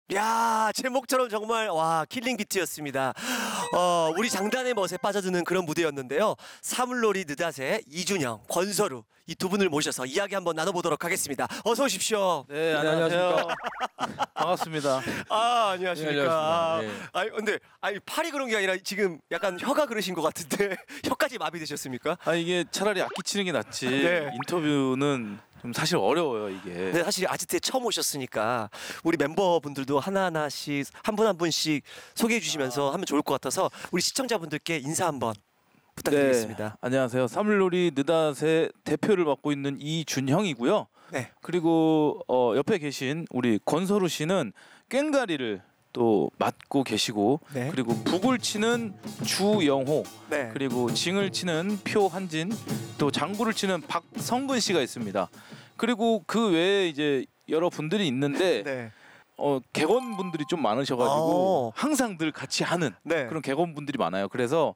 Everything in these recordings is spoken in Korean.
야, 제목처럼 정말 와 킬링 비트였습니다. 우리 장단의 멋에 빠져드는 그런 무대였는데요. 사물놀이 느닷의 이준영, 권서루 이 두 분을 모셔서 이야기 한번 나눠보도록 하겠습니다. 어서 오십시오. 네, 안녕하세요. 반갑습니다. 안녕하십니까. 네, 근데 팔이 그런 게 아니라 지금 약간 혀가 그러신 것 같은데 혀까지 마비되셨습니까? 이게 차라리 악기 치는 게 낫지. 네. 인터뷰는 좀 사실 어려워요, 이게. 네, 사실 아지트에 처음 오셨으니까 우리 멤버분들도 하나하나씩 한 분 한 분씩 소개해 주시면서 하면 좋을 것 같아서 우리 시청자분들께 인사 한번 부탁드리겠습니다. 네, 안녕하세요. 사물놀이 느닷의 대표를 맡고 있는 이준형이고요. 네. 그리고 옆에 계신 우리 권서루 씨는 꽹가리를 또 맡고 계시고, 네. 그리고 북을 치는 주영호, 네. 그리고 징을 치는 표한진, 또 장구를 치는 박성근 씨가 있습니다. 그리고 그 외에 이제 여러 분들이 있는데 네. 객원 분들이 좀 많으셔가지고 항상 늘 같이 하는 네. 그런 객원 분들이 많아요. 그래서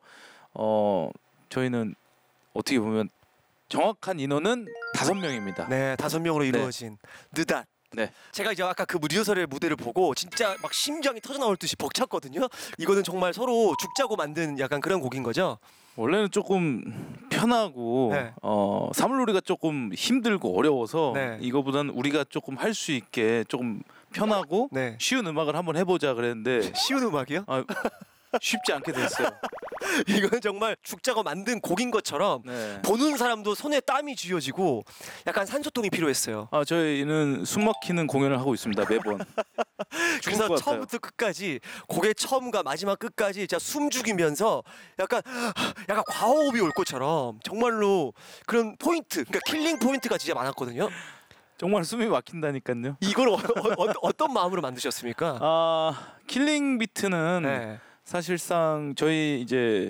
저희는 어떻게 보면 정확한 인원은 5명입니다. 네, 5명으로 이루어진 느닷. 네. 제가 이제 아까 그 리허설의 무대를 보고 진짜 막 심장이 터져 나올 듯이 벅찼거든요. 이거는 정말 서로 죽자고 만든 약간 그런 곡인 거죠. 원래는 조금 편하고 네. 사물놀이가 조금 힘들고 어려워서 네. 이거보다는 우리가 조금 할 수 있게 조금 편하고 네. 쉬운 음악을 한번 해보자 그랬는데 쉬운 음악이요? 쉽지 않게 됐어요. 이거는 정말 죽자고 만든 곡인 것처럼 네. 보는 사람도 손에 땀이 쥐어지고 약간 산소통이 필요했어요. 저희는 숨막히는 공연을 하고 있습니다, 매번. 죽을 그래서 것 같아요. 처음부터 끝까지 곡의 처음과 마지막 끝까지 진짜 숨 죽이면서 약간 과호흡이 올 것처럼 정말로 그런 포인트, 그러니까 킬링 포인트가 진짜 많았거든요. 정말 숨이 막힌다니까요. 이걸 어떤 마음으로 만드셨습니까? 킬링 비트는 네. 사실상 저희 이제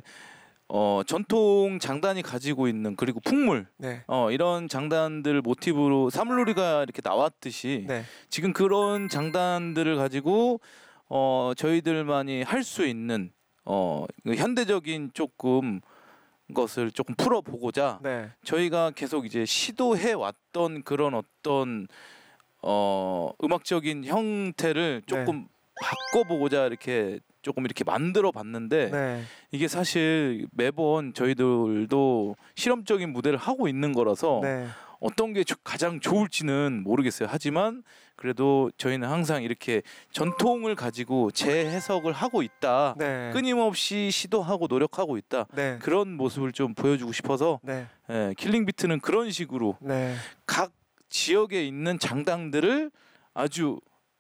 전통 장단이 가지고 있는, 그리고 풍물 네. 이런 장단들 모티브로 사물놀이가 이렇게 나왔듯이 네. 지금 그런 장단들을 가지고 저희들만이 할 수 있는 현대적인 조금 것을 조금 풀어보고자 네. 저희가 계속 이제 시도해 왔던 그런 어떤 음악적인 형태를 조금 바꿔보고자 이렇게 조금 이렇게 만들어 봤는데 네. 이게 사실 매번 저희들도 실험적인 무대를 하고 있는 거라서 네. 어떤 게 가장 좋을지는 모르겠어요. 하지만 그래도 저희는 항상 이렇게 전통을 가지고 재해석을 하고 있다. 네. 끊임없이 시도하고 노력하고 있다. 네. 그런 모습을 좀 보여주고 싶어서 네. 킬링 비트는 그런 식으로 네. 각 지역에 있는 장단들을 아주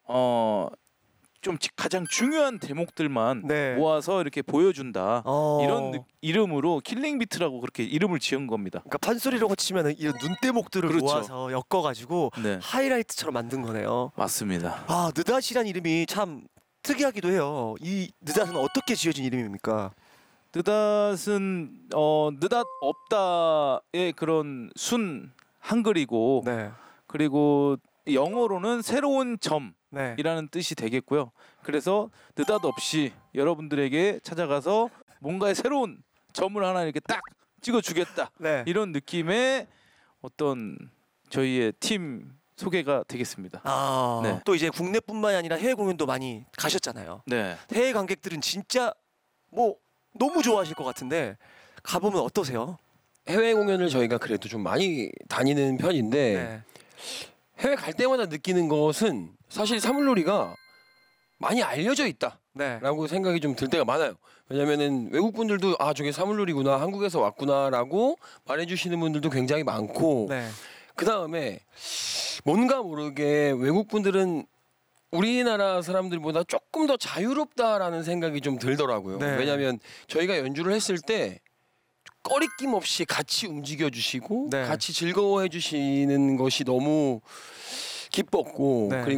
좀 가장 중요한 대목들만 네. 모아서 이렇게 보여준다. 이런 그러니까 이름으로 킬링 비트라고 그렇게 이름을 지은 겁니다. 판소리라고 치면은 이런 눈대목들을 그렇죠. 모아서 엮어가지고 네. 하이라이트처럼 만든 거네요. 맞습니다. 느닷이란 이름이 참 특이하기도 해요. 이 느닷은 어떻게 지어진 이름입니까? 느닷은 느닷 없다의 그런 순 한글이고 네. 그리고 영어로는 새로운 점이라는 네. 뜻이 되겠고요. 그래서 느닷없이 여러분들에게 찾아가서 뭔가의 새로운 점을 하나 이렇게 딱 찍어주겠다. 네. 이런 느낌의 어떤 저희의 팀 소개가 되겠습니다. 네. 또 이제 국내뿐만이 아니라 해외 공연도 많이 가셨잖아요. 네. 해외 관객들은 진짜 뭐 너무 좋아하실 것 같은데 가보면 어떠세요? 해외 공연을 저희가 그래도 좀 많이 다니는 편인데 네. 해외 갈 때마다 느끼는 것은 사실 사물놀이가 많이 알려져 있다라고 네. 생각이 좀 들 때가 많아요. 왜냐면은 외국 분들도 저게 사물놀이구나, 한국에서 왔구나라고 말해주시는 분들도 굉장히 많고 네. 그 다음에 뭔가 모르게 외국 분들은 우리나라 사람들보다 조금 더 자유롭다라는 생각이 좀 들더라고요. 네. 왜냐하면 저희가 연주를 했을 때 꺼리낌 없이 같이 움직여 주시고 네. 같이 즐거워해 주시는 것이 너무 기뻤고 네. 그리고